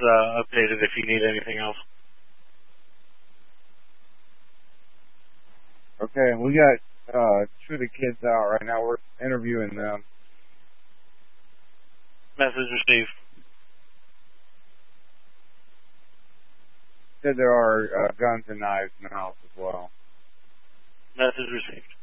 updated if you need anything else. Okay, and we got two of the kids out right now. We're interviewing them. Message received. Said there are guns and knives in the house as well. Message received.